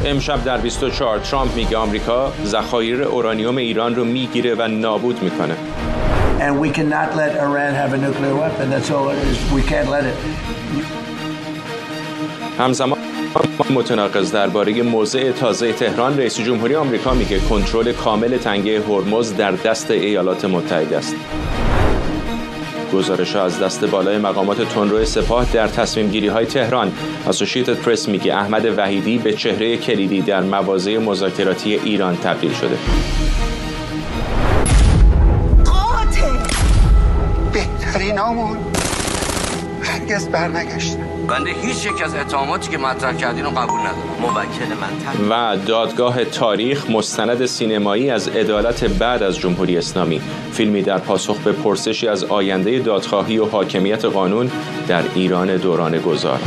امشب در 24 ترامپ میگه آمریکا ذخایر اورانیوم ایران رو میگیره و نابود میکنه. And we cannot let Iran have a nuclear weapon. That's all it is. We can't let it. همزمان متناقض درباره موضع تازه تهران، رئیس جمهوری آمریکا میگه کنترل کامل تنگه هرمز در دست ایالات متحده است. گزارش‌ها از دست بالای مقامات تندرو سپاه در تصمیم گیری‌های تهران. اسوسییتد پرس میگه احمد وحیدی به چهره کلیدی در مواضع مذاکراتی ایران تبدیل شده. بهترینامون هرگز برنگشتن. بنده هیچ یک از اتهاماتی که مطرح کردین رو قبول ندارم. موکل من و دادگاه تاریخ، مستند سینمایی از عدالت بعد از جمهوری اسلامی، فیلمی در پاسخ به پرسشی از آینده دادخواهی و حاکمیت قانون در ایران دوران گذار.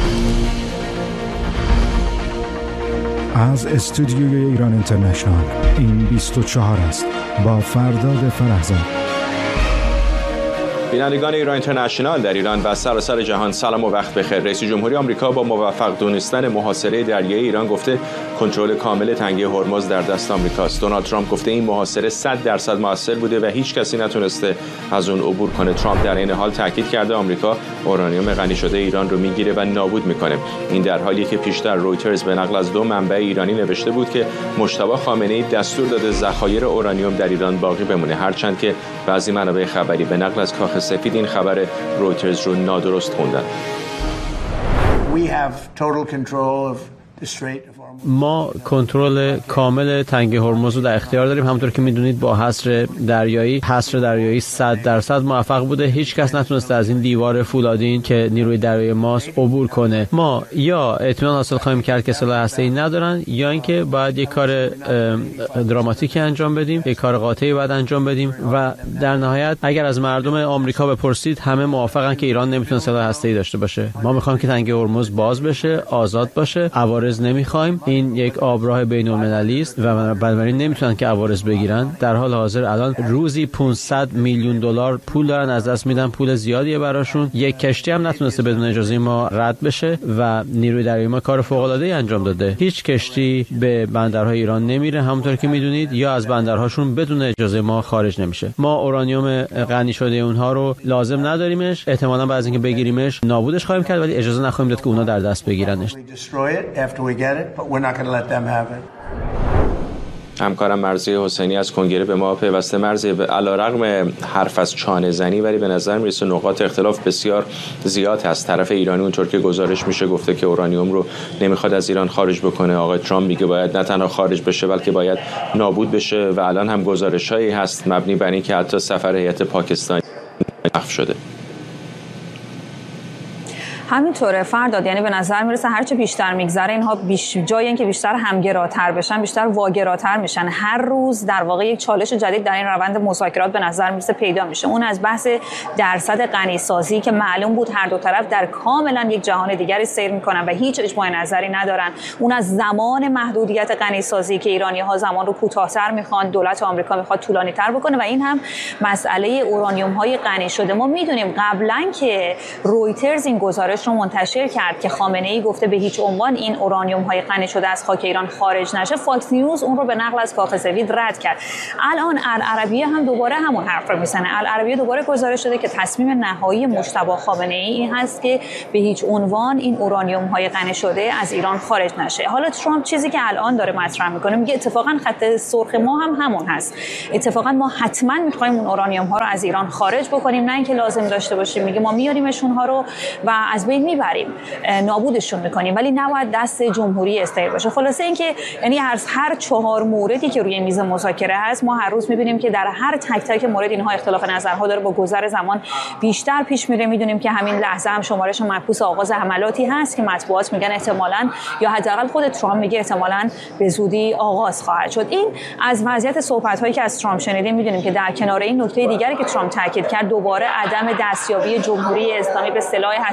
از استودیوی ایران اینترنشنال این 24 است با فرداد فرهزاد. بینندگان ایران اینترنشنال در ایران و سراسر جهان سلام و وقت بخیر. رئیس جمهوری آمریکا با موفق دونستن محاصره دریایی ایران گفته کنترل کامل تنگه هرمز در دست آمریکاست. دونالد ترامپ گفته این محاصره 100% موثر بوده و هیچ کسی نتونسته از اون عبور کنه. ترامپ در این حال تاکید کرده آمریکا اورانیوم غنی شده ایران رو میگیره و نابود میکنه. این در حالیه که پیشتر رویترز به نقل از 2 منبع ایرانی نوشته بود که مجتبی خامنه‌ای دستور داده ذخایر اورانیوم در ایران باقی بمونه، هرچند که بعضی منابع خبری به نقل از کاخ سفید این خبر رویترز رو نادرست خوندن. ما کنترل کامل تنگه هرمز رو در اختیار داریم. همونطور که میدونید با حصر دریایی 100% موفق بوده. هیچ کس نتونسته از این دیوار فولادین که نیروی دریایی ماست عبور کنه. ما یا اطمینان حاصل خواهیم کرد که سلاح هسته‌ای ندارن، یا اینکه باید یک کار دراماتیکی انجام بدیم، یک کار قاطعی باید انجام بدیم و در نهایت اگر از مردم آمریکا بپرسید همه موافقن که ایران نمیتونه سلاح هسته‌ای داشته باشه. ما میخوایم که تنگه هرمز باز بشه، آزاد باشه. عوارض نمیخوایم. این یک آبراه بین‌المللی است و بنابراین نمیتونن که عوارض بگیرن. در حال حاضر الان روزی 500 میلیون دلار پول دارن از دست میدن، پول زیادیه براشون. یک کشتی هم نتونسته بدون اجازه ما رد بشه و نیروی دریایی ما کار فوق‌العاده‌ای انجام داده. هیچ کشتی به بندرهای ایران نمیره، همونطور که میدونید، یا از بندرهاشون بدون اجازه ما خارج نمیشه. ما اورانیوم غنی شده اونها رو لازم نداریمش. احتمالاً بعد از اینکه بگیریمش نابودش خواهیم کرد، ولی اجازه نخواهیم داد که اونها در دست بگیرنش. همکارم مرضی حسینی از کنگره به ما پیوسته. مرضی، علیرغم حرف از چانه زنی، ولی به نظر میرسه نقاط اختلاف بسیار زیاد هست. طرف ایرانی اونطور که گزارش میشه گفته که اورانیوم رو نمیخواد از ایران خارج بکنه. آقای ترامپ میگه باید نه تنها خارج بشه بلکه باید نابود بشه و الان هم گزارشایی هست مبنی بر اینکه حتی سفر هیئت پاکستانی محو شده. همینطوره فرداد، یعنی به نظر میرسه هرچه بیشتر میگذره اینها جای اینکه بیشتر همگراتر بشن بیشتر واگراتر میشن. هر روز در واقع یک چالش جدید در این روند مذاکرات به نظر میرسه پیدا میشه. اون از بحث درصد غنی سازی که معلوم بود هر دو طرف در کاملا یک جهان دیگری سیر میکنن و هیچ اجماع نظری ندارن. اون از زمان محدودیت غنی سازی که ایرانی‌ها زمان رو کوتاه‌تر میخوان، دولت آمریکا میخواد طولانی‌تر بکنه و این هم مسئله اورانیوم‌های غنی شده. ما میدونیم قبلا که رویترز این گزارش رو منتشر کرد که خامنه‌ای گفته به هیچ عنوان این اورانیوم‌های غنی شده از خاک ایران خارج نشه، فاکس نیوز اون رو به نقل از کاخ سفید رد کرد. الان العربیه هم دوباره همون حرف رو میزنه. العربیه دوباره گزارش شده که تصمیم نهایی مجتبی خامنه‌ای این هست که به هیچ عنوان این اورانیوم‌های غنی شده از ایران خارج نشه. حالا ترامپ چیزی که الان داره مطرح میکنه میگه اتفاقا خط سرخ ما هم همون هست. اتفاقا ما حتما میخوایم اون اورانیوم‌ها رو از ایران خارج بکنیم، نه اینکه لازم داشته باشیم. میگه ما میاریمشون ها رو و از بین میبریم، نابودشون میکنیم، ولی نباید دست جمهوری اسرائیل باشه. خلاصه اینکه یعنی از هر 4 موردی که روی میز مذاکره هست ما هر روز میبینیم که در هر تک تک مورد اینها اختلاف نظرها داره با گذر زمان بیشتر پیش میره. میدونیم که همین لحظه هم شمارش معکوس آغاز حملاتی هست که مطبوعات میگن احتمالاً، یا حداقل خود ترامپ میگه احتمالاً به زودی آغاز خواهد شد. این از وضعیت صحبت‌هایی که از ترامپ شنیدیم. میدونیم که در کنار این نکته دیگری که ترامپ تاکید کرد دوباره عدم دستیابی جمهوری اسلامی به سلاح هسته‌ای هست.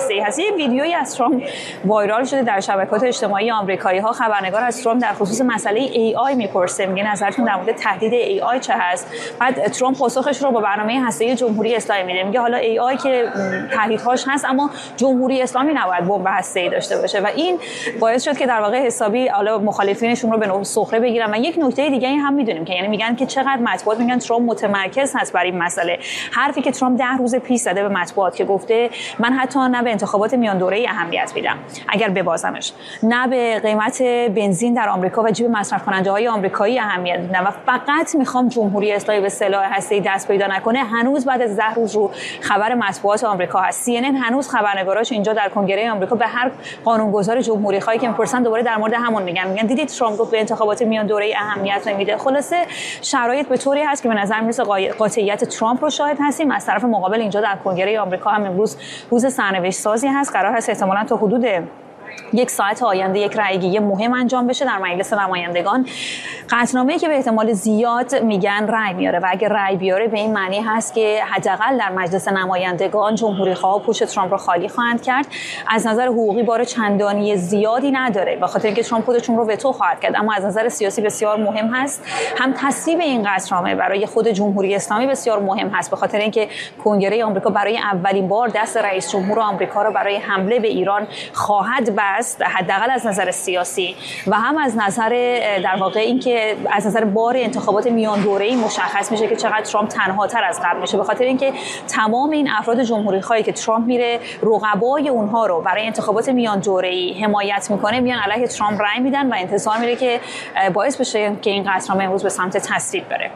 ویدیویی از ترامپ وایرال شده در شبکات اجتماعی آمریکایی‌ها. خبرنگار از ترامپ در خصوص مسئله AI میپرسه، میگه نظرتون در مورد تهدید AI چه هست؟ بعد ترامپ پاسخش رو با برنامه هسته‌ای جمهوری اسلامی میده، میگه حالا AI که تهدیدهاش هست اما جمهوری اسلامی نباید بمب هسته‌ای داشته باشه و این باعث شد که در واقع حسابی حالا مخالفینشون رو به نوع سخره بگیرن. و یک نکته دیگه هم میدونیم که یعنی میگن که چقدر مطبوعات میگن ترامپ متمرکز هست بر این مسئله. حرفی که ترامپ 10 روز پیش زده به مطبوعات که گفته من حتی نه به انتخابات میان دوره‌ای اهمیت میدم اگر ببازمش، نه به قیمت بنزین در آمریکا و جیب مصرف کننده‌های آمریکایی اهمیت میدم و فقط میخوام جمهوری اسلامی به سلاح هسته‌ای دست پیدا نکنه. هنوز بعد از 10 روز رو خبر مطبوعات آمریکا هست. CNN هنوز خبرنگاراش اینجا در کنگره آمریکا به هر قانونگذار جمهوری خواهی که میپرسن دوباره در مورد همون میگن دیدید ترامپ گفت به انتخابات میان دوره‌ای اهمیت نمیده. خلاصه شرایط به طوری هست که به نظر میرسه قاطعیت ترامپ رو شاهد هستیم. از طرف مقابل اینجا در کنگره آمریکا هم امروز روز سرنوشت سازی هست. قرار هست احتمالاً تا حدود 1 ساعت آینده یک رأیگیری مهم انجام بشه در مجلس نمایندگان. قطعنامه‌ای که به احتمال زیاد میگن رأی میاره و اگه رأی بیاره به این معنی هست که حداقل در مجلس نمایندگان جمهوری‌خواها پشت ترامپ رو خالی خواهند کرد. از نظر حقوقی بار چندانی زیادی نداره به خاطر اینکه ترامپ خودشون رو وتو خواهد کرد، اما از نظر سیاسی بسیار مهم هست. هم تصویب این قطعنامه برای خود جمهوری اسلامی بسیار مهم هست به خاطر اینکه کنگره آمریکا برای اولین بار دست رئیس جمهور آمریکا رو برای حمله به ایران خواهد بست، حداقل از نظر سیاسی و هم از نظر در واقع اینکه از نظر بار انتخابات میان دوره‌ای مشخص میشه که چقدر ترامپ تنهاتر از قبل میشه به خاطر اینکه تمام این افراد جمهوری خواهی که ترامپ میره رقبای اونها رو برای انتخابات میان دوره‌ای حمایت میکنه میان علیه ترامپ رأی میدن و انتظار میره که باعث بشه که این قطعنامه امروز به سمت تصویب بره.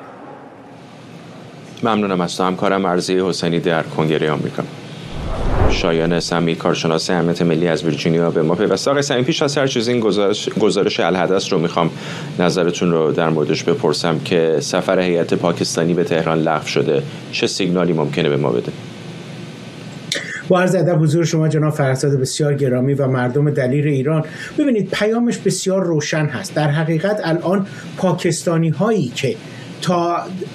ممنونم از تو همکارم عرضی حسینی در کنگره آمریکا. شایان سمی کارشناس امنیت ملی از ویرجینیا به ما پیوسته. آقای سمی، پیش از هر چیز این گزارش الحدث رو میخوام نظرتون رو در موردش بپرسم که سفر هیئت پاکستانی به تهران لغو شده، چه سیگنالی ممکنه به ما بده؟ با عرض ادب حضور شما جناب فرزاد بسیار گرامی و مردم دلیر ایران، ببینید پیامش بسیار روشن هست. در حقیقت الان پاکستانی هایی که تا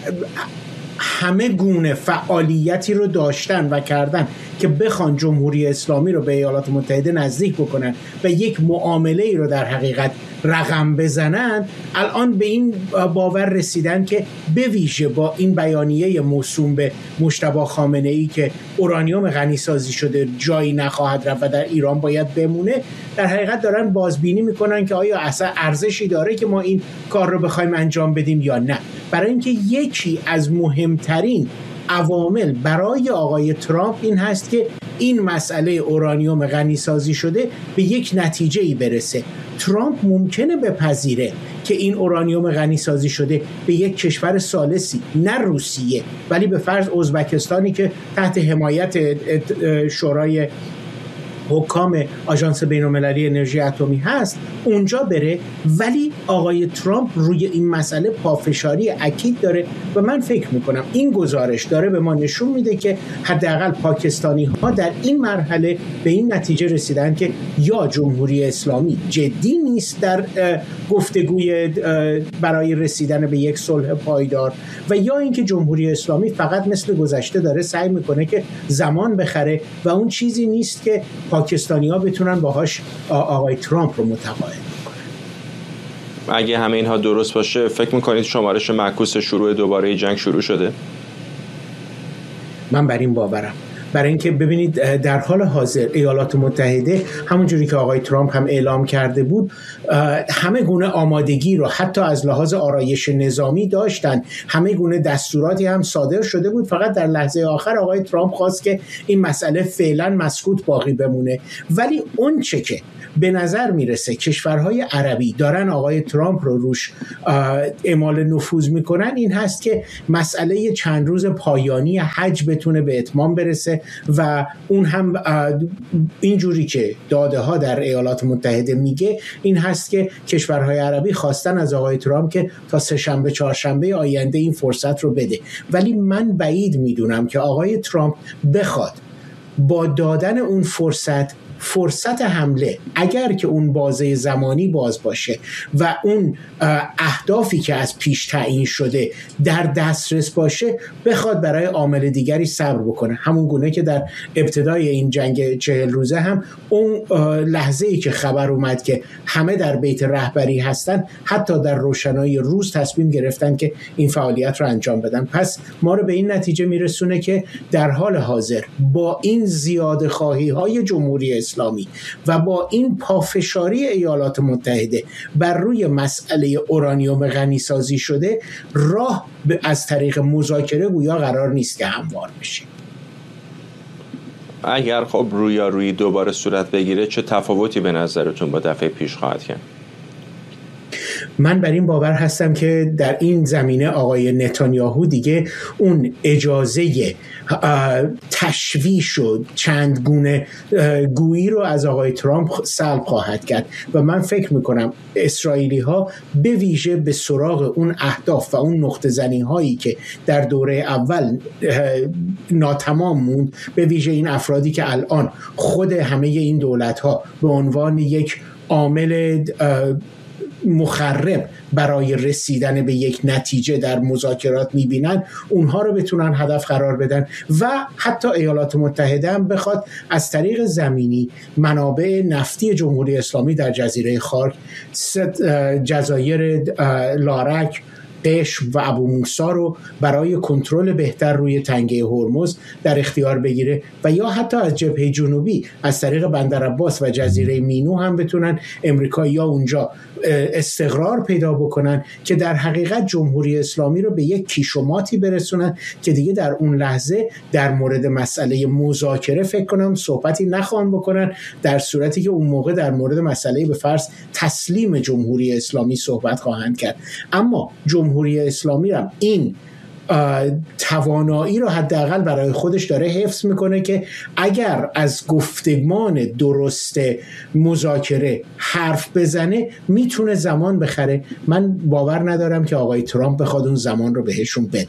همه گونه فعالیتی رو داشتن و کردن که بخوان جمهوری اسلامی رو به ایالات متحده نزدیک بکنن و یک معامله ای رو در حقیقت رقم بزنن، الان به این باور رسیدن که به ویژه با این بیانیه موسوم به مجتبی خامنه‌ای که اورانیوم غنی سازی شده جایی نخواهد رفت و در ایران باید بمونه، در حقیقت دارن بازبینی میکنن که آیا اصلا ارزشی داره که ما این کار رو بخوایم انجام بدیم یا نه. برای اینکه یکی از مهمترین عوامل برای آقای ترامپ این هست که این مسئله اورانیوم غنی سازی شده به یک نتیجه‌ای برسه. ترامپ ممکنه بپذیره که این اورانیوم غنی سازی شده به یک کشور ثالثی، نه روسیه ولی به فرض ازبکستانی که تحت حمایت شورای حکام آژانس بین‌المللی انرژی اتمی هست اونجا بره، ولی آقای ترامپ روی این مسئله پافشاری اکید داره و من فکر میکنم این گزارش داره به ما نشون میده که حداقل پاکستانی ها در این مرحله به این نتیجه رسیدن که یا جمهوری اسلامی جدی نیست در گفتگوی برای رسیدن به یک صلح پایدار و یا اینکه جمهوری اسلامی فقط مثل گذشته داره سعی میکنه که زمان بخره و اون چیزی نیست که پاکستانی‌ها بتونن باهاش آقای ترامپ رو متقاعد کنن. اگه همه اینها درست باشه فکر میکنید شمارش معکوس شروع دوباره جنگ شروع شده؟ من بر این باورم. برای اینکه ببینید در حال حاضر ایالات متحده همونجوری که آقای ترامپ هم اعلام کرده بود همه گونه آمادگی رو حتی از لحاظ آرایش نظامی داشتن، همه گونه دستوراتی هم صادر شده بود، فقط در لحظه آخر آقای ترامپ خواست که این مسئله فعلا مسکوت باقی بمونه. ولی اون چه که به نظر میرسه کشورهای عربی دارن آقای ترامپ رو روش اعمال نفوذ میکنن این هست که مسئله چند روز پایانی حج بتونه به اتمام برسه و اون هم اینجوری که داده ها در ایالات متحده میگه این هست که کشورهای عربی خواستن از آقای ترامپ که تا سه‌شنبه چهارشنبه آینده این فرصت رو بده، ولی من بعید میدونم که آقای ترامپ بخواد با دادن اون فرصت فرصت حمله اگر که اون بازه زمانی باز باشه و اون اهدافی که از پیش تعیین شده در دسترس باشه، بخواد برای عامل دیگری صبر بکنه. همون گونه که در ابتدای این جنگ 40 روزه هم اون لحظه‌ای که خبر اومد که همه در بیت رهبری هستن، حتی در روشنایی روز تصمیم گرفتن که این فعالیت رو انجام بدن. پس ما رو به این نتیجه میرسونه که در حال حاضر با این زیاده خواهی های جمهوری اسلامی و با این پافشاری ایالات متحده بر روی مسئله اورانیوم غنی سازی شده، راه از طریق مذاکره گویا قرار نیست که هموار بشه. اگر خب رویارویی دوباره صورت بگیره، چه تفاوتی به نظرتون با دفعه پیش خواهد کرد؟ من بر این باور هستم که در این زمینه آقای نتانیاهو دیگه اون اجازه تشویش و چند گونه گویی رو از آقای ترامپ سلب خواهد کرد و من فکر میکنم اسرائیلی ها به ویژه به سراغ اون اهداف و اون نقطه زنی هایی که در دوره اول ناتمام موند، به ویژه این افرادی که الان خود همه این دولت ها به عنوان یک عامل مخرب برای رسیدن به یک نتیجه در مذاکرات میبینن، اونها رو بتونن هدف قرار بدن و حتی ایالات متحده هم بخواد از طریق زمینی منابع نفتی جمهوری اسلامی در جزیره خارک، جزایر لارک، قشم و ابو موسی رو برای کنترل بهتر روی تنگه هرمز در اختیار بگیره و یا حتی از جبهه جنوبی از طریق بندر عباس و جزیره مینو هم بتونن امریکایی‌ها اونجا استقرار پیدا بکنن که در حقیقت جمهوری اسلامی رو به یک کیشوماتی برسونن که دیگه در اون لحظه در مورد مسئله مذاکره فکر کنم صحبتی نخواهن بکنن، در صورتی که اون موقع در مورد مسئله به فرض تسلیم جمهوری اسلامی صحبت خواهند کرد. اما جمهوری اسلامی هم این توانایی رو حداقل برای خودش داره حفظ میکنه که اگر از گفتمان درست مذاکره حرف بزنه میتونه زمان بخره. من باور ندارم که آقای ترامپ بخواد اون زمان رو بهشون بده.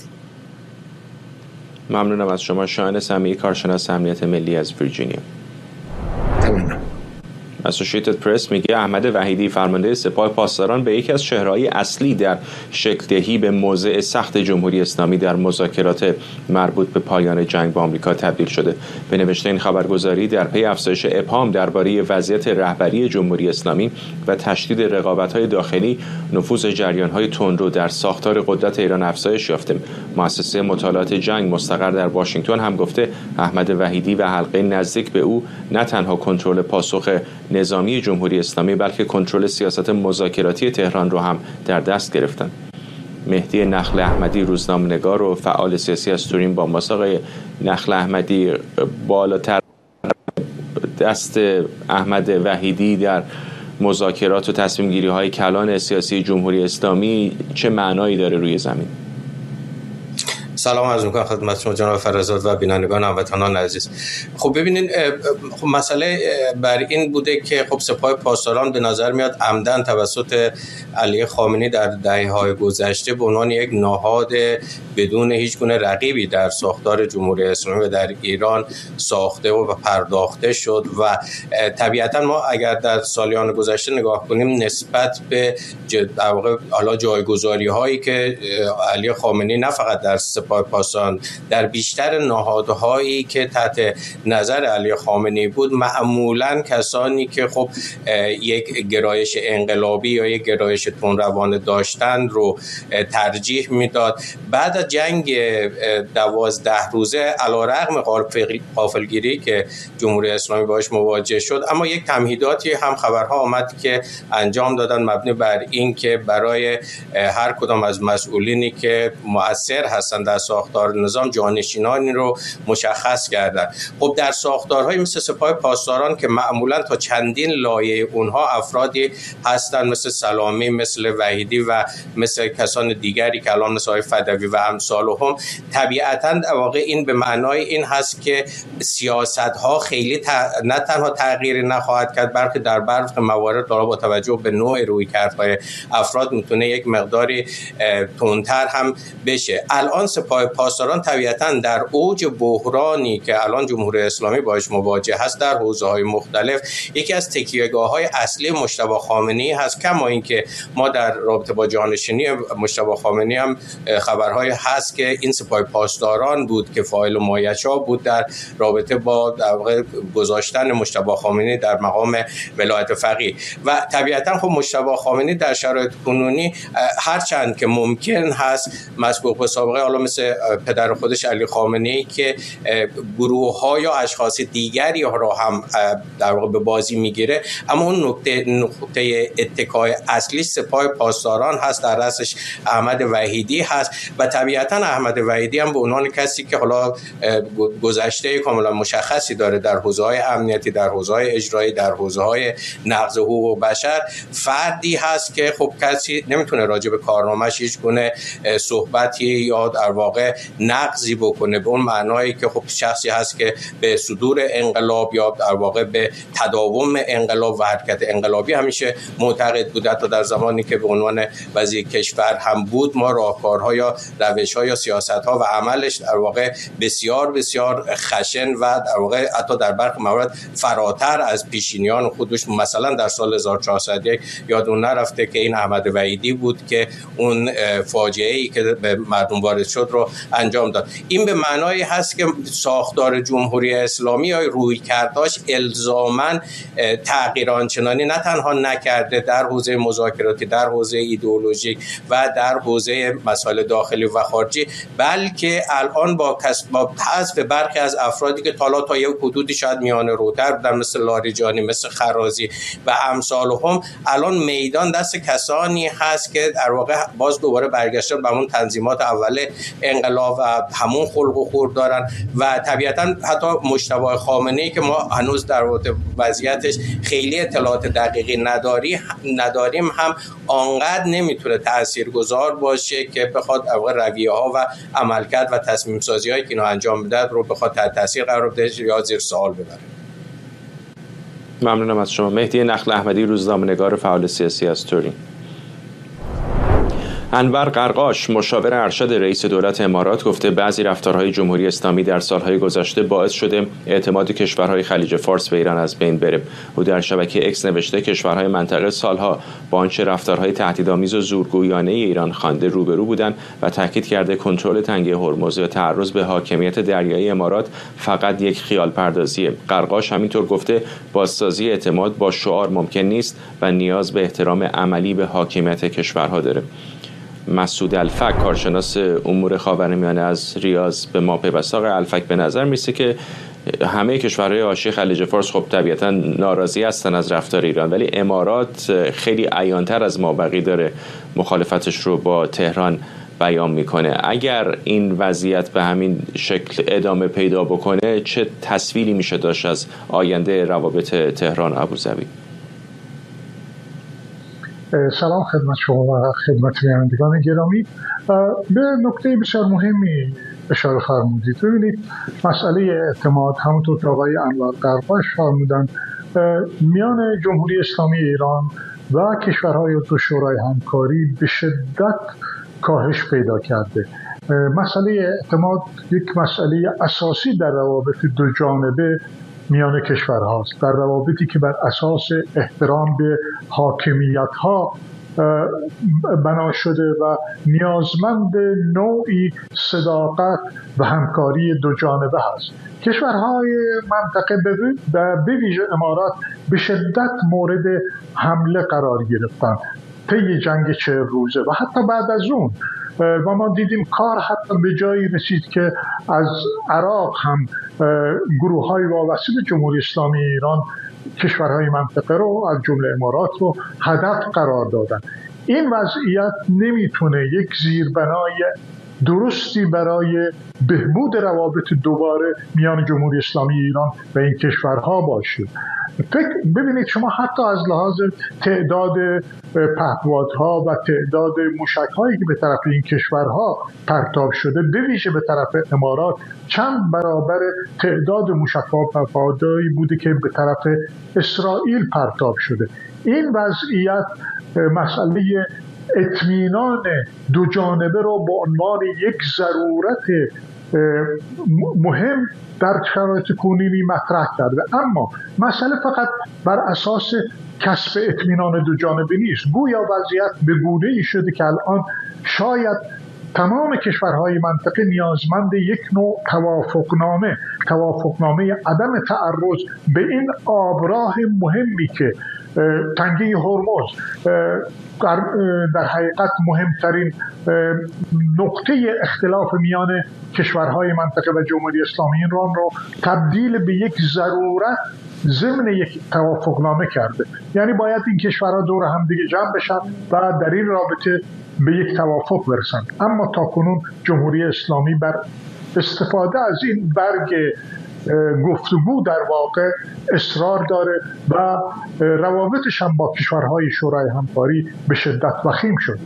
ممنونم از شما. شاهین سمیعی، کارشناس امنیت ملی از ویرجینیا. تمام. اسوسییتد پرس میگه احمد وحیدی فرمانده سپاه پاسداران به یکی از چهره‌های اصلی در شکل دهی به موضع سخت جمهوری اسلامی در مذاکرات مربوط به پایان جنگ با آمریکا تبدیل شده. به نوشته این خبرگزاری در پی افزایش ابهام درباره وضعیت رهبری جمهوری اسلامی و تشدید رقابت‌های داخلی، نفوذ جریان‌های تندرو در ساختار قدرت ایران افزایش یافته. مؤسسه مطالعات جنگ مستقر در واشنگتن هم گفته احمد وحیدی و حلقه نزدیک به او نه تنها کنترل پاسخ نظامی جمهوری اسلامی بلکه کنترل سیاست مذاکراتی تهران رو هم در دست گرفتن. مهدی نخل احمدی، روزنامه‌نگار و فعال سیاسی از تورین با ماست. آقای نخل احمدی، بالاتر دست احمد وحیدی در مذاکرات و تصمیم گیری های کلان سیاسی جمهوری اسلامی چه معنایی داره روی زمین؟ سلام عرض می‌کنم خدمت شما جناب فرزاد و بینندگان هموطنان عزیز. خب ببینید، خب مسئله بر این بوده که خب سپاه پاسداران به نظر میاد عمدن توسط علی خامنه‌ای در دهه‌های گذشته به عنوان یک نهاد بدون هیچ گونه رقیبی در ساختار جمهوری اسلامی و در ایران ساخته و پرداخته شد و طبیعتا ما اگر در سالیان گذشته نگاه کنیم نسبت به در واقع حالا جایگذاری‌هایی که علی خامنه‌ای نه فقط در سپاه پاسداران، در بیشتر نهادهایی که تحت نظر علی خامنه‌ای بود، معمولاً کسانی که خب یک گرایش انقلابی یا یک گرایش تندروانه داشتن رو ترجیح میداد. بعد از جنگ 12 روزه علیرغم غافلگیری که جمهوری اسلامی باهاش مواجه شد، اما یک تمهیداتی هم خبرها آمد که انجام دادن مبنی بر این که برای هر کدام از مسئولینی که مؤثر هستند در ساختار نظام جانشینانی رو مشخص کردن. خب در ساختارهای مثل سپاه پاسداران که معمولا تا چندین لایه اونها افرادی هستن مثل سلامی، مثل وحیدی و مثل کسان دیگری که الان مثل فدوی و امثالهم، طبیعتاً واقع این به معنای این هست که سیاست‌ها خیلی نه تنها تغییری نخواهد کرد بلکه در برخی موارد با توجه به نوع رویکردهای افراد میتونه یک مقداری تندتر هم بشه. الان سپاه سپاه پاسداران طبیعتاً در اوج بحرانی که الان جمهوری اسلامی باهاش مواجه هست در حوزه‌های مختلف یکی از تکیه‌گاه‌های اصلی مجتبی خامنه‌ای هست، کما اینکه ما در رابطه با جانشینی مجتبی خامنه‌ای هم خبرهای هست که این سپاه پاسداران بود که فاعل و مایه‌چا بود در رابطه با در واقع گذاشتن مجتبی خامنه‌ای در مقام ولایت فقیه. و طبیعتاً خب مجتبی خامنه‌ای در شرایط کنونی هرچند که ممکن هست مسبوق به سابقه، حالا مثل پدر خودش علی خامنه‌ای که گروه‌ها یا اشخاص دیگری را هم در واقع به بازی میگیره، اما اون نقطه اتکای اصلی سپاه پاسداران هست، در رأسش احمد وحیدی هست و طبیعتاً احمد وحیدی هم به عنوان کسی که حالا گذشته کاملا مشخصی داره در حوزه‌های امنیتی، در حوزه‌های اجرایی، در حوزه‌های نقض حقوق بشر، فردی هست که خب کسی نمیتونه راجع به کارنامه‌اش هیچ گونه صحبتی یا در واقع نقضی بکنه به اون معنایی که خب شخصی هست که به صدور انقلاب یا در واقع به تداوم انقلاب و حرکت انقلابی همیشه معتقد بوده. تا در زمانی که به عنوان وزیر کشور هم بود، ما راهکارها یا روش‌ها یا سیاست‌ها و عملش در واقع بسیار بسیار خشن و در واقع حتی در برخی موارد فراتر از پیشینیان خودش، مثلا در سال 1401 یادمون نرفته که این احمد وحیدی بود که اون فاجعه‌ای که به مردم وارد شد رو انجام داد. این به معنای هست که ساختار جمهوری اسلامی یا رویکرداش الزاماً تغییر آنچنانی نه تنها نکرده در حوزه مذاکراتی، در حوزه ایدئولوژیک و در حوزه مسائل داخلی و خارجی، بلکه الان با حذف برخی از افرادی که تا یک حدودی شاید میانه روتر بودن، مثل لاریجانی، مثل خرازی و امثالهم، الان میدان دست کسانی هست که در واقع باز دوباره برگشتن به همون تنظیمات اول انقلاب و همون خلق و خور دارن و طبیعتاً حتی مجتبی خامنه‌ای که ما هنوز در وضعیتش خیلی اطلاعات دقیقی نداریم هم آنقدر نمیتونه تاثیرگذار باشه که بخواد رویه‌ها و عملکرد و تصمیم سازی‌هایی که اینا انجام میده رو بخواد تحت تاثیر قرار بده یا زیر سوال ببره. ممنونم از شما. مهدی نخل احمدی، روزنامه‌نگار فعال سیاسی از تورین. انور قرقاش، مشاور ارشد رئیس دولت امارات، گفته بعضی رفتارهای جمهوری اسلامی در سالهای گذشته باعث شده اعتماد کشورهای خلیج فارس به ایران از بین بره. او در شبکه اکس نوشته کشورهای منطقه سالها با آنچه رفتارهای تهدیدآمیز و زورگویانه ایران خوانده روبرو بودند و تاکید کرده کنترل تنگه هرمز و تعرض به حاکمیت دریایی امارات فقط یک خیال پردازیه. قرقاش همینطور گفته بازسازی اعتماد با شعار ممکن نیست و نیاز به احترام عملی به حاکمیت کشورها داره. مسعود الفک، کارشناس امور خاورمیانه از ریاض، به ما پیوسته. آقای الفک، به نظر میسه که همه کشورهای حاشیه خلیج فارس خب طبیعتا ناراضی هستن از رفتار ایران، ولی امارات خیلی عیان‌تر از مابقی داره مخالفتش رو با تهران بیان میکنه. اگر این وضعیت به همین شکل ادامه پیدا بکنه چه تصویری میشه داشت از آینده روابط تهران ابوظبی؟ سلام خدمت شما و خدمت بینندگان گرامی. به نکته بسیار مهمی اشاره فرمودید. ببینید مسئله اعتماد، همونطور که آقای انور قرقاش فرمودن، میان جمهوری اسلامی ایران و کشورهای دو شورای همکاری به شدت کاهش پیدا کرده. مسئله اعتماد یک مسئله اساسی در روابط دو جانبه میان کشورهاست، در روابطی که بر اساس احترام به حاکمیت‌ها بنا شده و نیازمند نوعی صداقت و همکاری دو جانبه هست. کشورهای منطقه به ویژه امارات به شدت مورد حمله قرار گرفتند طی جنگ 40 روزه و حتی بعد از اون، و ما دیدیم کار حتی به جایی رسید که از عراق هم گروه‌های وابسته به جمهوری اسلامی ایران کشورهای منطقه رو از جمله امارات رو هدف قرار دادن. این وضعیت نمیتونه یک زیربنای درستی برای بهبود روابط دوباره میان جمهوری اسلامی ایران و این کشورها باشه. ببینید شما حتی از لحاظ تعداد پهپادها و تعداد موشک‌هایی که به طرف این کشورها پرتاب شده، به ویژه به طرف امارات، چند برابر تعداد موشک‌ها و پهپادهایی بوده که به طرف اسرائیل پرتاب شده. این وضعیت مسئله اطمینان دو جانبه را به عنوان یک ضرورت مهم در شرایط کنونی مطرح کرده. اما مسئله فقط بر اساس کسب اطمینان دو جانبه نیست. گویا وضعیت به گونه‌ای شده که الان شاید تمام کشورهای منطقه نیازمند یک نوع توافقنامه عدم تعرض به این آبراه مهمی که تنگه هرمز در حقیقت مهمترین نقطه اختلاف میان کشورهای منطقه و جمهوری اسلامی ایران را تبدیل به یک ضرورت ضمن یک توافقنامه کرده. یعنی باید این کشورها دور هم دیگه جمع بشن و در این رابطه به یک توافق برسن. اما تاکنون جمهوری اسلامی بر استفاده از این برگ گفتگو در واقع اصرار داره و روابطش هم با کشورهای شورای همکاری به شدت وخیم شد.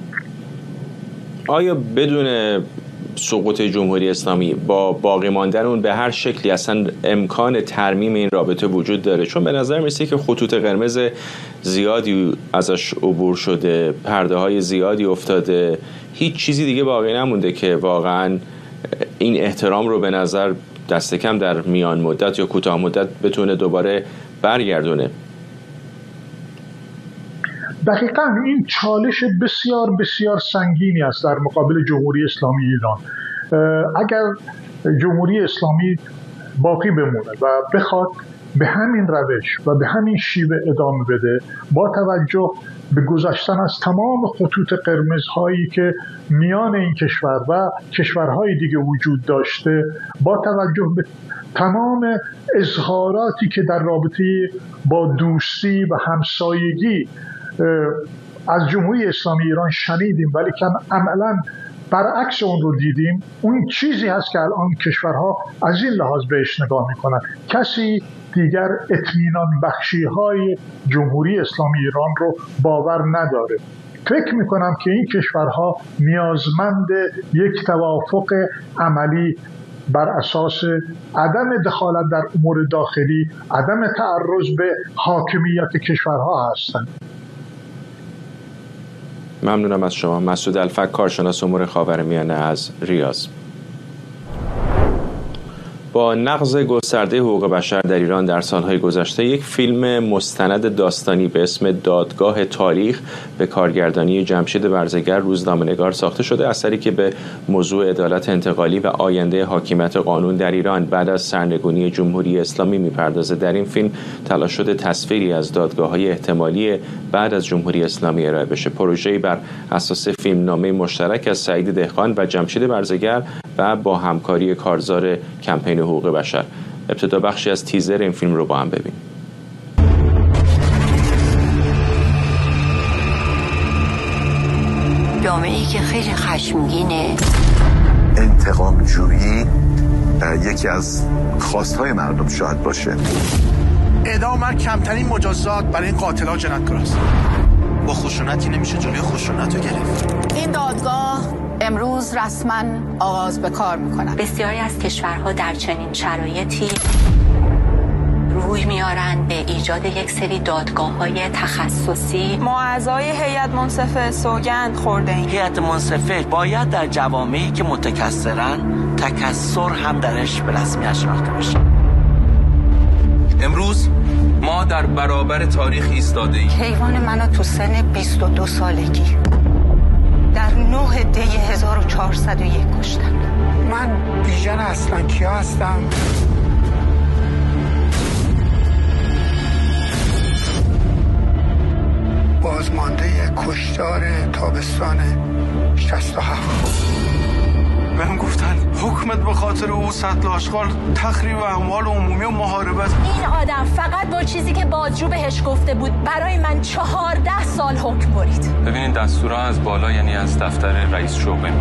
آیا بدون سقوط جمهوری اسلامی با باقی ماندن اون به هر شکلی اصلا امکان ترمیم این رابطه وجود داره؟ چون به نظر میسه که خطوط قرمز زیادی ازش عبور شده، پرده های زیادی افتاده، هیچ چیزی دیگه باقی نمونده که واقعا این احترام رو به نظر دست کم در میان مدت یا کوتاه مدت بتونه دوباره برگردونه. دقیقاً این چالش بسیار بسیار سنگینی است در مقابل جمهوری اسلامی ایران. اگر جمهوری اسلامی باقی بمونه و بخواد به همین روش و به همین شیوه ادامه بده، با توجه به گذشتن از تمام خطوط قرمزهایی که میان این کشور و کشورهای دیگه وجود داشته، با توجه به تمام اظهاراتی که در رابطه با دوستی و همسایگی از جمهوری اسلامی ایران شنیدیم ولی که عملاً برعکس اون رو دیدیم، اون چیزی هست که الان کشورها از این لحاظ بهش نگاه میکنن. کسی دیگر اطمینان بخشی های جمهوری اسلامی ایران رو باور نداره. فکر میکنم که این کشورها نیازمند یک توافق عملی بر اساس عدم دخالت در امور داخلی، عدم تعرض به حاکمیت کشورها هستند. ممنونم از شما. مسعود الفک، کارشناس امور خاورمیانه از ریاض. با نقض گسترده حقوق بشر در ایران در سالهای گذشته، یک فیلم مستند داستانی به اسم دادگاه تاریخ به کارگردانی جمشید برزگر روزنامه‌نگار ساخته شده، اثری که به موضوع عدالت انتقالی و آینده حاکمیت قانون در ایران بعد از سرنگونی جمهوری اسلامی می‌پردازه. در این فیلم تلاش شده تصویری از دادگاه‌های احتمالی بعد از جمهوری اسلامی ارائه بشه. پروژه‌ای بر اساس فیلمنامه مشترک از سعید دهقان و جمشید برزگر و با همکاری کارزار کمپین حقوق بشر. ابتدا بخشی از تیزر این فیلم رو با هم ببینیم. جامعه‌ای که خیلی خشمگینه. انتقام جویی یکی از خواستهای مردم شاید باشه. اعدام کمترین مجازات برای این قاتل‌ها جنایتکاراست. با خشونتی نمیشه جلوی خشونت رو گرفت. این دادگاه امروز رسما آغاز به کار میکنن. بسیاری از کشورها در چنین شرایطی روی میارن به ایجاد یک سری دادگاه‌های تخصصی. ما اعضای هیئت منصفه سوگند خورده ایم. هیئت منصفه باید در جوامعی که متکثرن تکثر هم درش به رسمیت شناخته بشه. امروز ما در برابر تاریخ ایستاده ایم. حیوان منو تو سن 22 سالگی در 9 دی 1401 کشتن. من بیژن اصلا کیا هستم؟ بازمانده کشتار تابستان 67. بهم گفتن حکمت به خاطر او سطل آشغال، تخریب اموال عمومی و محاربت. این آدم فقط با چیزی که بازجو بهش گفته بود برای من 14 سال حکم برید. ببینید دستورها از بالا، یعنی از دفتر رئیس شعبه،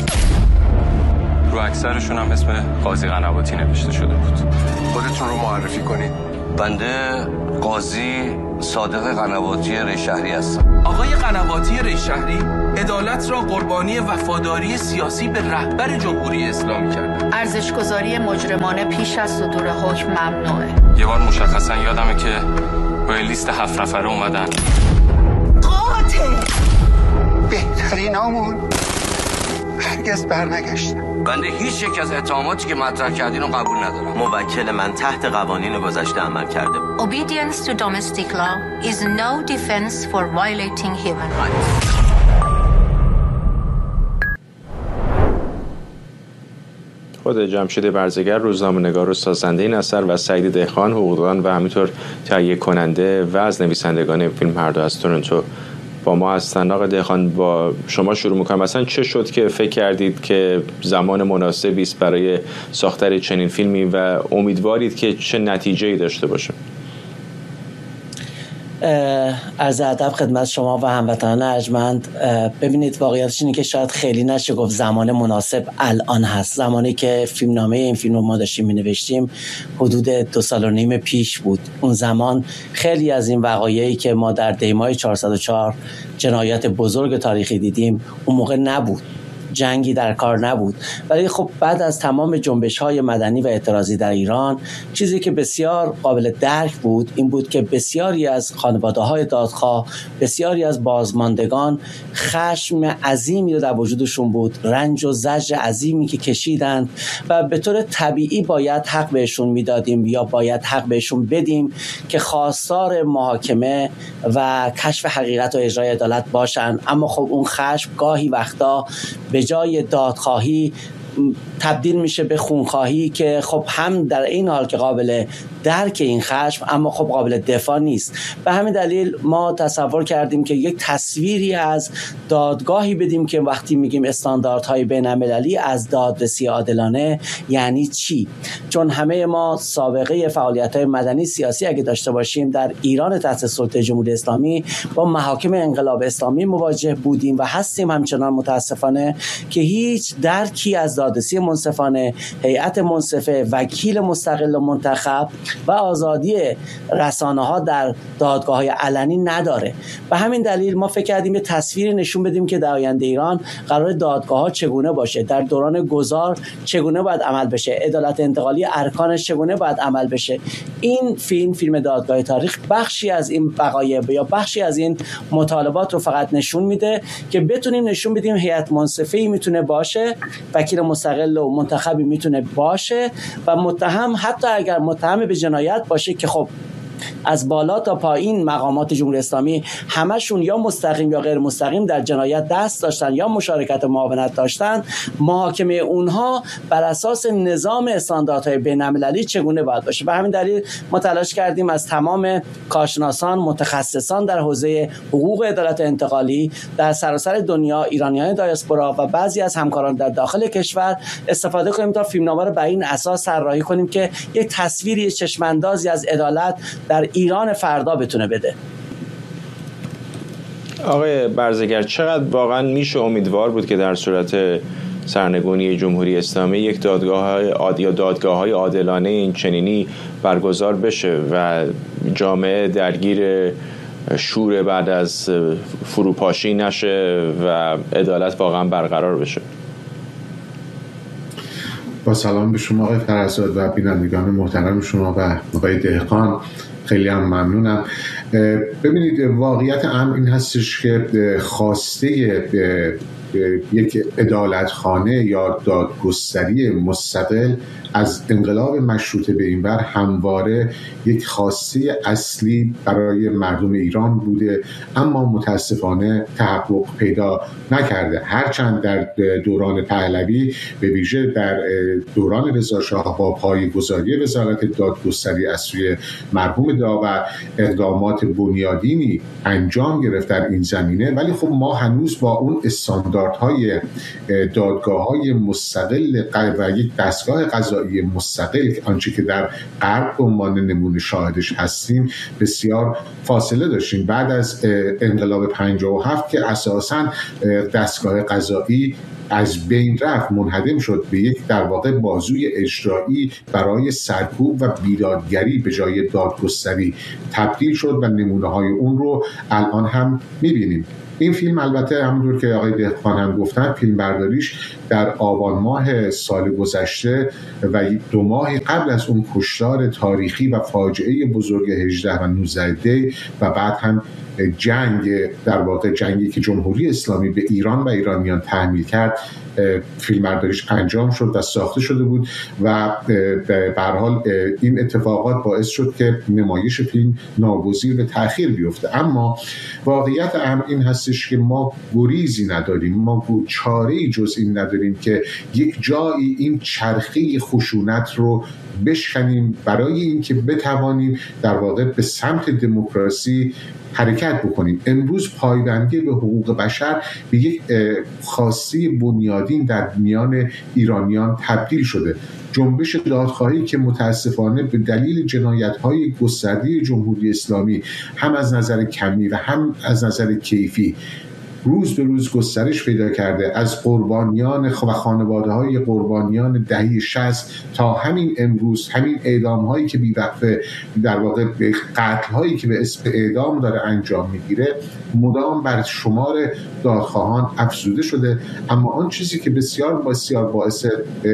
رو اکثرشون هم اسم قاضی قنواتی نوشته شده بود. خودتون رو معرفی کنید. بنده قاضی صادق قنواتی ریشهری هستم. آقای قنواتی ریشهری عدالت را قربانی وفاداری سیاسی به رهبر جمهوری اسلامی کرد. ارزش‌گذاری مجرمانه پیش از صدور حکم ممنوعه. یه بار مشخصا یادمه که با لیست 7 نفره اومدن. قاتل بهترینامون هرگز برنگشتن. بنده هیچ یک از اتهاماتی که مطرح کردین رو قبول ندارم. موکل من تحت قوانین گذشته عمل کرده. Obedience to domestic law is no defense for violating human rights. خود جمشید برزگر، روزنامه‌نگار و سازنده این اثر، و سعید دهقان، حقوقدان و همینطور تهیه کننده و از نویسندگان فیلم هر دو از تورنتو با ما هستن. آقای دهقان، با شما شروع می‌کنم. مثلا چه شد که فکر کردید که زمان مناسبی است برای ساختن چنین فیلمی و امیدوارید که چه نتیجه‌ای داشته باشه؟ عرض ادب خدمت شما و هموطنان ارجمند. ببینید، واقعیتش اینه که شاید خیلی نشه گفت زمان مناسب الان هست. زمانی که فیلمنامه این فیلم رو ما داشتیم می‌نوشتیم حدود 2.5 سال پیش بود. اون زمان خیلی از این وقایعی که ما در دیمای 404 جنایت بزرگ تاریخی دیدیم اون موقع نبود، جنگی در کار نبود. ولی خب بعد از تمام جنبش‌های مدنی و اعتراضی در ایران، چیزی که بسیار قابل درک بود این بود که بسیاری از خانواده‌های دادخواه، بسیاری از بازماندگان خشم عظیمی رو در وجودشون بود، رنج و زجر عظیمی که کشیدند و به طور طبیعی باید حق بهشون میدادیم یا باید حق بهشون بدیم که خواستار محاکمه و کشف حقیقت و اجرای عدالت باشن. اما خب اون خشم گاهی وقتا به جای دادخواهی تبدیل میشه به خونخواهی که خب هم در این حال که قابل درک این خشم اما خب قابل دفاع نیست. به همین دلیل ما تصور کردیم که یک تصویری از دادگاهی بدیم که وقتی میگیم استانداردهای بین‌المللی از دادرسی عادلانه یعنی چی؟ چون همه ما سابقه فعالیت‌های مدنی سیاسی اگه داشته باشیم در ایران تحت سلطه جمهوری اسلامی با محاکم انقلاب اسلامی مواجه بودیم و هستیم همچنان متاسفانه که هیچ درکی از دادرسی منصفانه، هیئت منصفه، وکیل مستقل و منتخب و آزادی رسانه‌ها در دادگاه‌های علنی نداره. به همین دلیل ما فکر کردیم یه تصویری نشون بدیم که در آینده ایران قرار دادگاه‌ها چگونه باشه، در دوران گذار چگونه باید عمل بشه، عدالت انتقالی ارکانش چگونه باید عمل بشه. این فیلم دادگاه تاریخ بخشی از این وقایع یا بخشی از این مطالبات رو فقط نشون میده که بتونیم نشون بدیم هیئت منصفه‌ای میتونه باشه، وکیل مستقل و منتخبی میتونه باشه و متهم حتی اگر متهم به جنایت باشه که خب از بالا تا پایین مقامات جمهوری اسلامی همشون یا مستقیم یا غیر مستقیم در جنایت دست داشتن یا مشارکت و معاونت داشتن، محاکمه اونها بر اساس نظام استانداردهای بین‌المللی چگونه باید باشه. به همین دلیل ما تلاش کردیم از تمام کارشناسان، متخصصان در حوزه حقوق عدالت انتقالی در سراسر دنیا، ایرانیان دیاسپورا و بعضی از همکاران در داخل کشور استفاده کنیم تا فیلمنامه رو بر این اساس طراحی کنیم که یک تصویری چشم‌اندازی از عدالت در ایران فردا بتونه بده. آقای برزگر، چقدر واقعا میشه امیدوار بود که در صورت سرنگونی جمهوری اسلامی یک دادگاه‌های عادلانه این چنینی برگزار بشه و جامعه درگیر شور بعد از فروپاشی نشه و عدالت واقعا برقرار بشه؟ با سلام به شما آقای فرزاد و بینندگان محترم شما و آقای دهقان، خیلی هم ممنونم. ببینید، واقعیت امر این هستش که خواسته یک عدالتخانه یا دادگستری مستقل از انقلاب مشروطه به این ور همواره یک خواسته اصلی برای مردم ایران بوده، اما متاسفانه تحقق پیدا نکرده. هرچند در دوران پهلوی به ویژه در دوران رضاشاه با پایه‌گذاری وزارت دادگستری از سوی مرحوم داور اقدامات بنیادینی انجام گرفت در این زمینه، ولی خب ما هنوز با اون استانداردهای دادگاه‌های مستقل و یک دستگاه قضایی مستقل، آنچه که در غرب به عنوان نمونه شاهدش هستیم، بسیار فاصله داشتیم. بعد از انقلاب 57 که اساساً دستگاه قضایی از بین رفت، منهدم شد به یک در واقع بازوی اجرایی برای سرکوب و بیدادگری به جای دادگستری تبدیل شد و نمونه‌های اون رو الان هم می‌بینیم. این فیلم البته همونطور که آقای دهقان هم گفتن، فیلم برداریش در آبان ماه سال گذشته و 2 ماه قبل از اون کشتار تاریخی و فاجعه بزرگ 18 و 19 دی و بعد هم جنگ، در واقع جنگی که جمهوری اسلامی به ایران و ایرانیان تحمیل کرد فیلمبرداریش انجام شد و ساخته شده بود و به هر حال این اتفاقات باعث شد که نمایش فیلم ناگزیر به تأخیر بیفته. اما واقعیت امر این هستش که ما گریزی نداریم، ما چاره‌ای جز این نداریم که یک جایی این چرخه خشونت رو بشکنیم برای اینکه بتوانیم در واقع به سمت دموکراسی حرکت بکنیم. امروز پایبندی به حقوق بشر به یک خواسته بنیادین در میان ایرانیان تبدیل شده. جنبش دادخواهی که متاسفانه به دلیل جنایت‌های گسترده جمهوری اسلامی هم از نظر کمی و هم از نظر کیفی روز به روز گسترش پیدا کرده، از قربانیان و خانواده‌های قربانیان دهه 60 تا همین امروز، همین اعدام‌هایی که بی‌وقفه در واقع قتل‌هایی که به اسم اعدام داره انجام می‌گیره مدام بر شمار دادخواهان افزوده شده. اما آن چیزی که بسیار بسیار باعث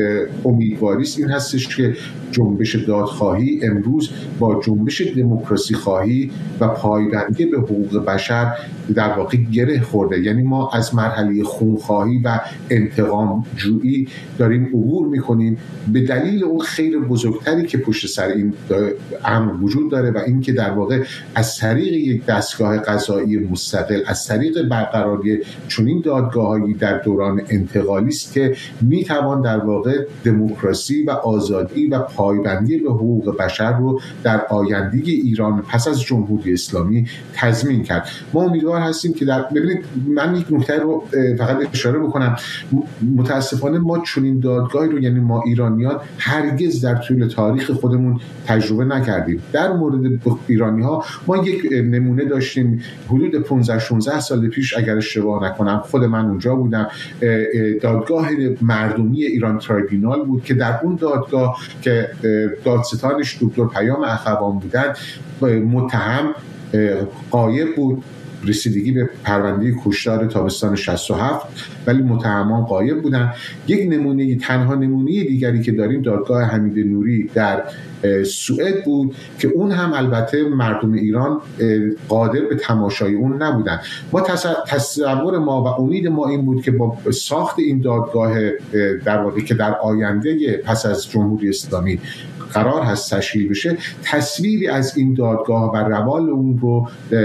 امیدواری است این هستش که جنبش دادخواهی امروز با جنبش دموکراسی خواهی و پایبندی به حقوق بشر در واقع گره خورده. یعنی ما از مرحله خونخواهی و انتقام جویی داریم عبور میکنیم به دلیل اون خیر بزرگتری که پشت سر این امر وجود داره و اینکه در واقع از طریق یک دستگاه قضایی مستقل، از طریق برقراری چنین دادگاه‌هایی در دوران انتقالی است که میتوان در واقع دموکراسی و آزادی و پایبندی به حقوق بشر رو در آینده ایران پس از جمهوری اسلامی تضمین کرد. ما امیدوار هستیم که ببینید من یک نکته رو فقط اشاره بکنم. متاسفانه ما چنین دادگاهی رو، یعنی ما ایرانیان، هرگز در طول تاریخ خودمون تجربه نکردیم. در مورد ایرانی‌ها ما یک نمونه داشتیم حدود 15-16 سال پیش اگر اشتباه نکنم، خود من اونجا بودم، دادگاه مردمی ایران ترایبینال بود که در اون دادگاه که دادستانش دکتر پیام اخوان بودن، متهم غایب بود، رسیدگی به پرونده کشتار تابستان 67 ولی متهمان غایب بودن. یک نمونه، تنها نمونه دیگری که داریم دادگاه حمید نوری در سوئد بود که اون هم البته مردم ایران قادر به تماشای اون نبودن. ما تصور ما و امید ما این بود که با ساخت این دادگاه در واقع که در آینده پس از جمهوری اسلامی قرار هست تشکیل بشه، تصویری از این دادگاه و روال اون رو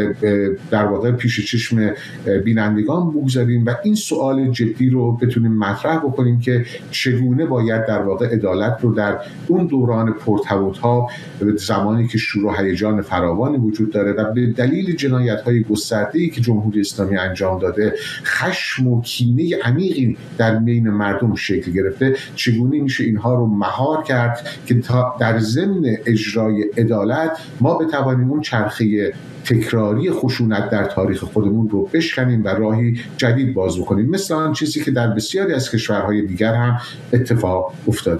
در واقع پیش چشم بینندگان بگذاریم و این سوال جدی رو بتونیم مطرح بکنیم که چگونه باید در واقع عدالت رو در اون دوران پرتفاوت‌ها، زمانی که شور و هیجان فراوانی وجود داره و به دلیل جنایت‌های گسترده‌ای که جمهوری اسلامی انجام داده خشم و کینه عمیقی در بین مردم شکل گرفته، چگونه میشه اینها رو مهار کرد که در ضمن اجرای عدالت ما بتوانیم اون چرخه تکراری خشونت در تاریخ خودمون رو بشکنیم و راهی جدید باز بکنیم، مثل آن چیزی که در بسیاری از کشورهای دیگر هم اتفاق افتاده.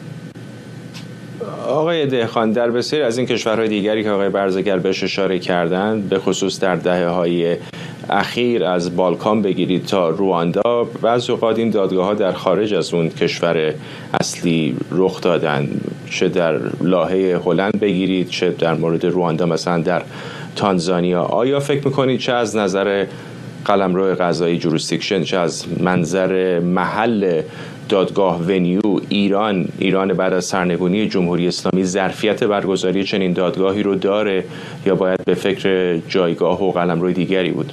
آقای دهقان، در بسیاری از این کشورهای دیگری که آقای برزگر بهش اشاره کردند، به خصوص در دهه‌های اخیر از بالکان بگیرید تا رواندا، بعضی اوقات این دادگاه‌ها در خارج از اون کشور اصلی رخ دادن، چه در لاهه هلند بگیرید، چه در مورد رواندا مثلا در تانزانیا. آیا فکر می‌کنید چه از نظر قلمرو قضایی جوریسدیکشن، چه از منظر محل دادگاه ونیو، ایران بعد از سرنگونی جمهوری اسلامی ظرفیت برگزاری چنین دادگاهی رو داره یا باید به فکر جایگاه و قلمروی دیگری بود؟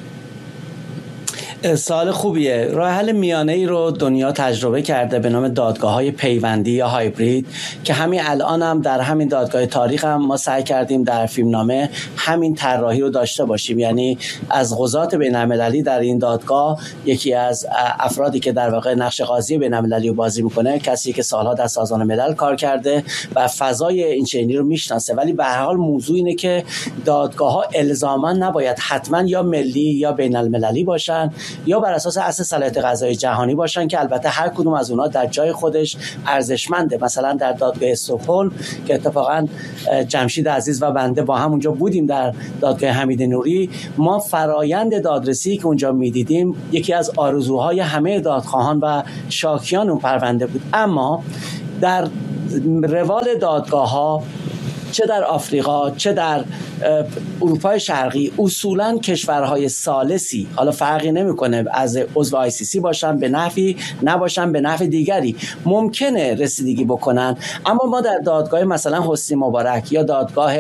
سوال خوبیه. راه حل میانه‌ای رو دنیا تجربه کرده به نام دادگاه‌های پیوندی یا هایبرید که همین الان هم در همین دادگاه تاریخ هم ما سعی کردیم در فیلمنامه همین طراحی رو داشته باشیم. یعنی از قضات بین‌المللی در این دادگاه یکی از افرادی که در واقع نقش قاضی بین‌المللی رو بازی میکنه، کسی که سالها در سازمان ملل کار کرده و فضای این چنینی رو میشناسه. ولی به هر حال موضوع اینه که دادگاه‌ها الزاما نباید حتما یا ملی یا بین‌المللی باشن یا بر اساس اصل صلاحیت قضایی جهانی باشن که البته هر کدوم از اونها در جای خودش ارزشمنده. مثلا در دادگاه استکهلم که اتفاقا جمشید عزیز و بنده با هم اونجا بودیم در دادگاه حمید نوری، ما فرایند دادرسی که اونجا میدیدیم یکی از آرزوهای همه دادخواهان و شاکیان اون پرونده بود. اما در روال دادگاه‌ها چه در آفریقا چه در اروپای شرقی اصولاً کشورهای ثالثی، حالا فرقی نمیکنه از عضو ICC باشن به نفعی نباشن به نفع دیگری، ممکنه رسیدگی بکنن. اما ما در دادگاه مثلا حسنی مبارک یا دادگاه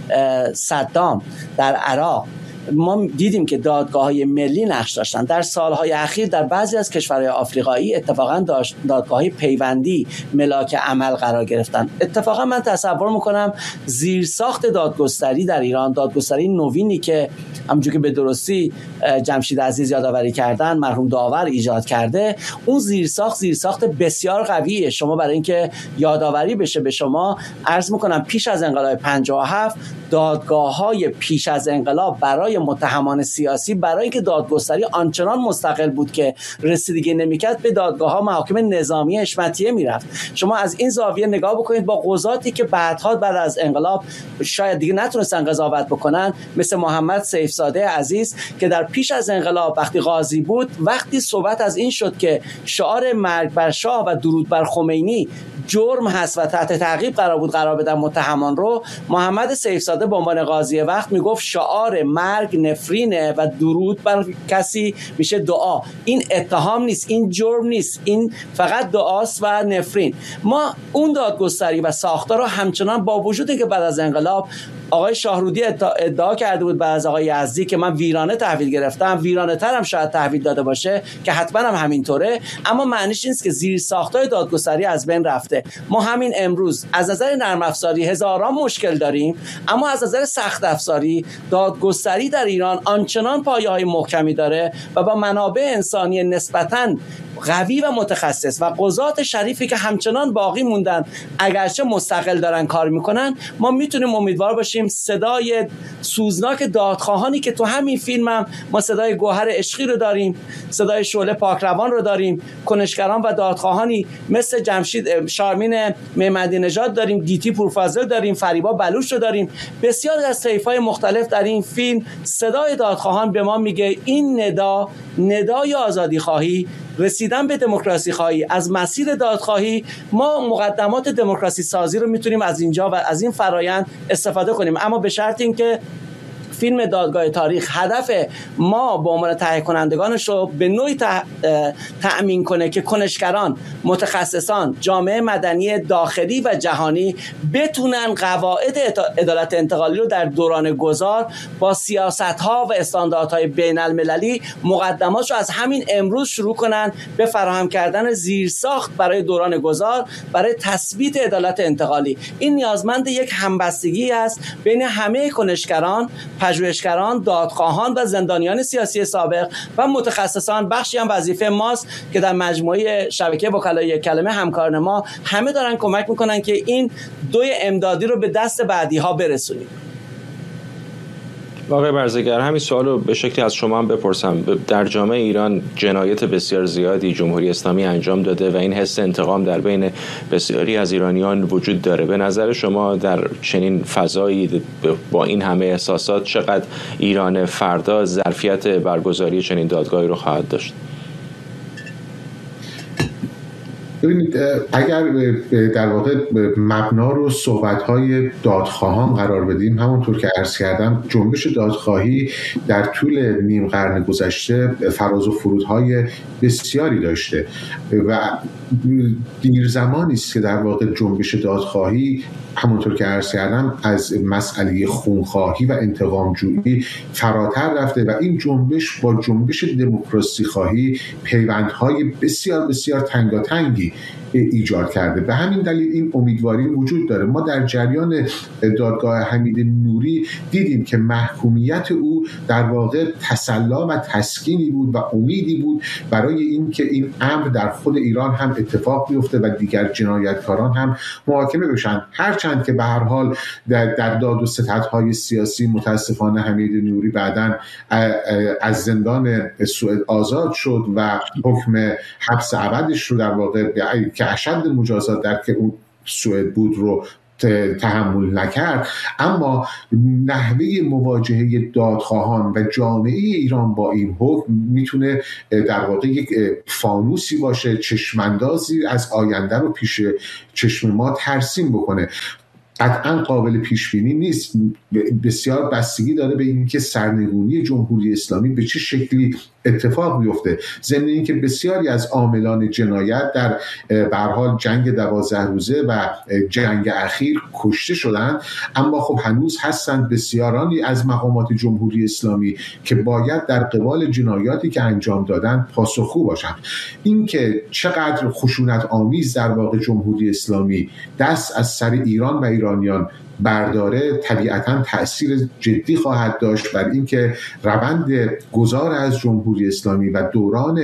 صدام در عراق ما دیدیم که دادگاه‌های ملی نقش داشتن. در سالهای اخیر در بعضی از کشورهای آفریقایی اتفاقاً دادگاه‌های پیوندی ملاک عمل قرار گرفتن. اتفاقاً من تصور می‌کنم زیرساخت دادگستری در ایران، دادگستری نوینی که همونجوری که به درستی جمشید عزیز یادآوری کردن، مرحوم داور ایجاد کرده، اون زیرساخت بسیار قویه. شما برای اینکه یادآوری بشه به شما عرض می‌کنم پیش از انقلاب 57 دادگاه‌های پیش از انقلاب برای متهمان سیاسی، برای اینکه دادگستری آنچنان مستقل بود که رسیدگی نمی‌کرد به دادگاه‌ها محاکم نظامی حشمتیه میرفت. شما از این زاویه نگاه بکنید با قضاتی که بعد از انقلاب شاید دیگه نتونستن قضاوت بکنن، مثل محمد سیفزاده عزیز که در پیش از انقلاب وقتی قاضی بود، وقتی صحبت از این شد که شعار مرگ بر شاه و درود بر خمینی جرم هست و تحت تعقیب قرار بدن متهمان رو، محمد سیفزاده به عنوان قاضی وقت میگفت شعار مرگ نفرینه و درود بر کسی میشه دعا. این اتهام نیست، این جرم نیست، این فقط دعاست و نفرین. ما اون دادگستری و ساختار رو همچنان با وجودی که بعد از انقلاب آقای شاهرودی ادعا کرده بود بعد از آقای یزدی که من ویرانه تحویل گرفتم، ویرانه تر هم شاید تحویل داده باشه که حتما هم همینطوره، اما معنیش نیست که زیر ساختای دادگستری از بین رفته. ما همین امروز از نظر نرم افزاری هزاران مشکل داریم، اما از نظر سخت افزاری دادگستری در ایران آنچنان پایه‌های محکمی داره و با منابع انسانی نسبتاً قوی و متخصص و قضات شریفی که همچنان باقی موندن اگرچه مستقل دارن کار میکنن، ما میتونیم امیدوار باشیم صدای سوزناک دادخواهانی که تو همین فیلم هم ما صدای گوهر عشقی رو داریم، صدای شعله پاکروان رو داریم، کنشگران و دادخواهانی مثل جمشید شارمین محمدی نژاد داریم، گیتی پورفاضل داریم، فریبا بلوچ رو داریم، بسیار از طیف‌های مختلف در این فیلم صدای دادخواهان به ما میگه این ندای آزادی خواهی، رسیدن به دموکراسی خواهی، از مسیر دادخواهی ما مقدمات دموکراسی سازی رو میتونیم از اینجا و از این فرایند استفاده کنیم، اما به شرط اینکه فیلم دادگاه تاریخ هدف ما به عنوان تهیه کنندگانش رو به نوعی تأمین کنه که کنشگران، متخصصان، جامعه مدنی داخلی و جهانی بتونن قواعد عدالت انتقالی رو در دوران گذار با سیاست‌ها و استانداردهای بین المللی مقدماتش رو از همین امروز شروع کنن به فراهم کردن زیرساخت برای دوران گذار، برای تثبیت عدالت انتقالی. این نیازمند یک همبستگی است بین همه کنشگران، پژوهشگران، دادخواهان و زندانیان سیاسی سابق و متخصصان. بخشی هم وظیفه ماست که در مجموعه شبکه وکلای یک کلمه همکاران ما همه دارن کمک میکنن که این دوی امدادی رو به دست بعدی ها برسونیم. آقای برزگر، همین سوال رو به شکلی از شما هم بپرسم. در جامعه ایران جنایت بسیار زیادی جمهوری اسلامی انجام داده و این حس انتقام در بین بسیاری از ایرانیان وجود داره. به نظر شما در چنین فضایی با این همه احساسات چقدر ایران فردا ظرفیت برگزاری چنین دادگاهی رو خواهد داشت؟ ببینید، اگر در واقع مبنا رو صحبت‌های دادخواهان قرار بدیم، همونطور که عرض کردم جنبش دادخواهی در طول نیم قرن گذشته فراز و فرودهای بسیاری داشته و دیر زمانی است که در واقع جنبش دادخواهی همونطور که عرض کردم از مسئله خونخواهی و انتقام جویی فراتر رفته و این جنبش با جنبش دموکراسی خواهی پیوندهای بسیار بسیار تنگاتنگی ایجاد کرده. به همین دلیل این امیدواری وجود داره. ما در جریان دادگاه حمید نوری دیدیم که محکومیت او در واقع تسلا و تسکینی بود و امیدی بود برای اینکه این امر در خود ایران هم اتفاق بیفته و دیگر جنایتکاران هم محاکمه بشن. هرچند که به هر حال در داد و ستدهای سیاسی متاسفانه حمید نوری بعداً از زندان سوئد آزاد شد و حکم حبس ابدش رو در واقع که اشد مجازات در که اون سوئد بود رو تحمل نکرد، اما نحوه مواجهه دادخواهان و جامعه ایران با این حکم میتونه در واقع یک فانوسی باشه، چشماندازی از آینده رو پیش چشم ما ترسیم بکنه. قطعا قابل پیش بینی نیست. بسیار بستگی داره به اینکه سرنگونی جمهوری اسلامی به چه شکلی اتفاق بیفته، ضمن اینکه بسیاری از عاملان جنایت در به هر حال جنگ 12 روزه و جنگ اخیر کشته شدند، اما خب هنوز هستند بسیارانی از مقامات جمهوری اسلامی که باید در قبال جنایاتی که انجام دادن پاسخگو باشند. اینکه چقدر خشونت آمیز در واقع جمهوری اسلامی دست از سر ایران و ایرانیان برداره طبیعتاً تأثیر جدی خواهد داشت بر اینکه روند گذار از جمهوری اسلامی و دوران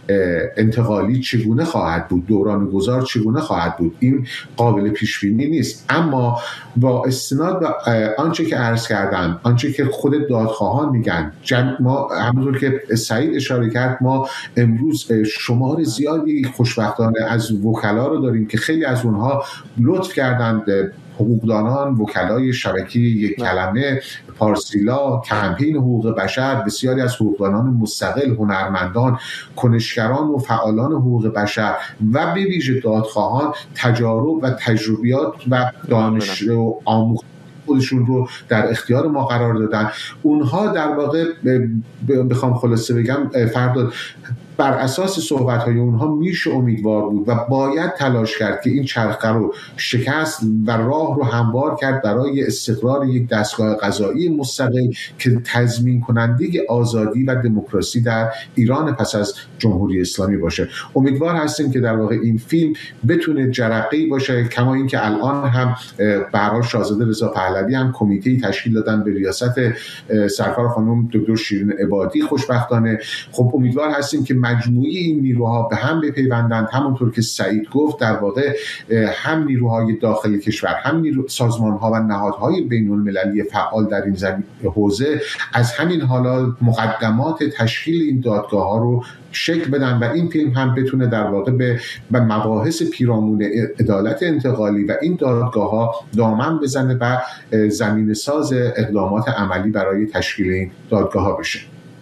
انتقالی چگونه خواهد بود، دوران گذار چگونه خواهد بود. این قابل پیش بینی نیست. اما با استناد به آنچه که عرض کردم، آنچه که خود دادخواهان میگن، ما همونطور که سعید اشاره کرد، ما امروز شمار زیادی خوشبختانه از وکلا رو داریم که خیلی از اونها لطف کردند، حقوقدانان، وکلای شبکه یک کلمه، پارسیلا، کمپین حقوق بشر، بسیاری از حقوقدانان مستقل، هنرمندان، کنشگران و فعالان حقوق بشر و به ویژه دادخواهان تجارب و تجربیات و دانش و آموزش خودشون رو در اختیار ما قرار دادن. اونها در واقع بخوام خلاصه بگم فرداد، بر اساس صحبت‌های اونها میشه امیدوار بود و باید تلاش کرد که این چرخه رو شکست و راه رو هموار کرد برای استقرار یک دستگاه قضایی مستقل که تضمین کننده آزادی و دموکراسی در ایران پس از جمهوری اسلامی باشه. امیدوار هستیم که در واقع این فیلم بتونه جرقه‌ای باشه، کما اینکه الان هم به هر حال شاهزاده رضا پهلوی هم کمیته‌ای تشکیل دادن به ریاست سرکار خانم دکتر شیرین عبادی. خوشبختانه خب امیدوار هستیم که مجموعی این نیروها به هم بپیوندند. همونطور که سعید گفت، در واقع هم نیروهای داخل کشور، هم سازمان‌ها و نهادهای بین‌المللی فعال در این حوزه از همین حالا مقدمات تشکیل این دادگاه‌ها رو شکل بدن و این فیلم هم بتونه در واقع به مباحث پیرامون عدالت انتقالی و این دادگاه‌ها دامن بزنه و زمینه ساز اقدامات عملی برای تشکیل این دادگاه‌ها بشه.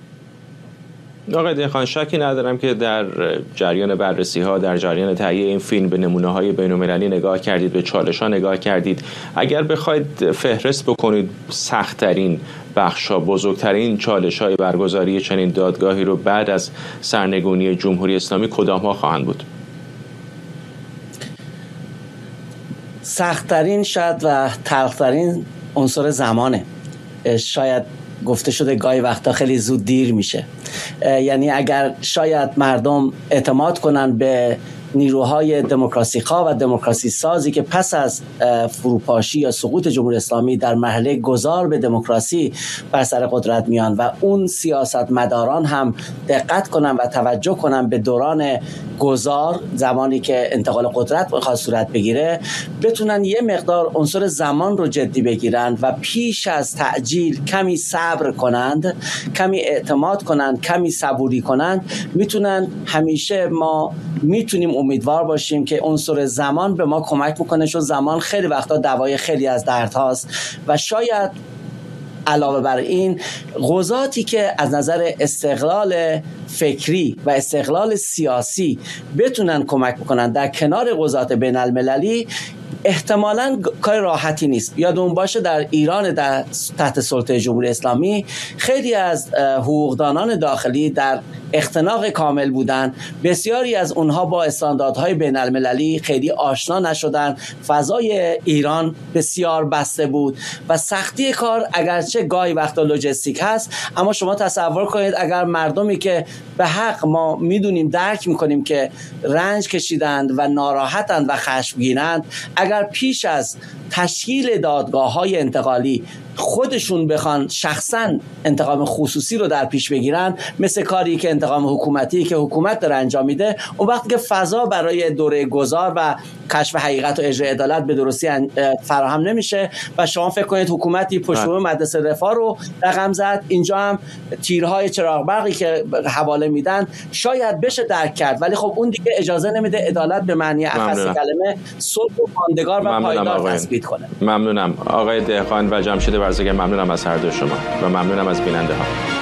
آقای دهقان، شکی ندارم که در جریان بررسی‌ها، در جریان تهیه این فیلم به نمونه‌های بین‌المللی نگاه کردید، به چالش‌ها نگاه کردید. اگر بخواید فهرست بکنید سخت‌ترین بخش‌ها، بزرگترین چالش‌های برگزاری چنین دادگاهی رو بعد از سرنگونی جمهوری اسلامی کدام‌ها خواهند بود؟ سخت‌ترین شاید و تلخ‌ترین عنصر زمانه. شاید گفته شده گاهی وقتا خیلی زود دیر میشه. یعنی اگر شاید مردم اعتماد کنن به نیروهای دموکراسی خواه و دموکراسی سازی که پس از فروپاشی یا سقوط جمهوری اسلامی در مرحله گذار به دموکراسی بر سر قدرت میان و اون سیاستمداران هم دقت کنن و توجه کنن به دوران گذار، زمانی که انتقال قدرت بخواد صورت بگیره، بتونن یه مقدار عنصر زمان رو جدی بگیرن و پیش از تعجیل کمی صبر کنند، کمی اعتماد کنند، کمی صبوری کنند، میتونن همیشه ما میتونیم امیدوار باشیم که عنصر زمان به ما کمک میکنه، چون زمان خیلی وقتا دوای خیلی از دردهاست و شاید علاوه بر این قضاتی که از نظر استقلال فکری و استقلال سیاسی بتونن کمک بکنن در کنار قضات بین المللی احتمالاً کار راحتی نیست. یادمون باشه در ایران تحت سلطه جمهوری اسلامی خیلی از حقوقدانان داخلی در اختناق کامل بودن، بسیاری از اونها با استانداردهای بین المللی خیلی آشنا نشدن، فضای ایران بسیار بسته بود و سختی کار اگرچه گاهی وقتا لوجستیک هست، اما شما تصور کنید اگر مردمی که به حق ما میدونیم، درک میکنیم که رنج کشیدند و ناراحتند و خشمگینند، اگر پیش از تشکیل دادگاه‌های انتقالی خودشون بخوان شخصا انتقام خصوصی رو در پیش بگیرن، مثل کاری که انتقام حکومتی که حکومت داره انجام میده، اون وقت که فضا برای دوره گذار و کشف حقیقت و اجرای عدالت به درستی فراهم نمیشه و شما فکر کنید حکومتی پشت بوم مدرسه رفاه رو رقم زد، اینجا هم تیرهای چراغ برقی که حواله میدن شاید بشه درک کرد، ولی خب اون دیگه اجازه نمیده عدالت به معنی اخص کلمه صلح و ماندگار و پایدار تثبیت کنه. ممنونم آقای دهقان و جمشید برزگر، ممنونم از هر دو شما و ممنونم از بیننده ها.